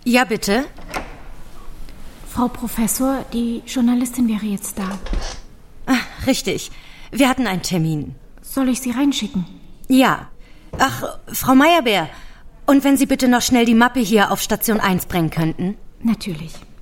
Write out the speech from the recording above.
Ja, bitte? Frau Professor, die Journalistin wäre jetzt da. Ach, richtig. Wir hatten einen Termin. Soll ich Sie reinschicken? Ja. Ach, Frau Meyerbeer. Und wenn Sie bitte noch schnell die Mappe hier auf Station 1 bringen könnten? Natürlich.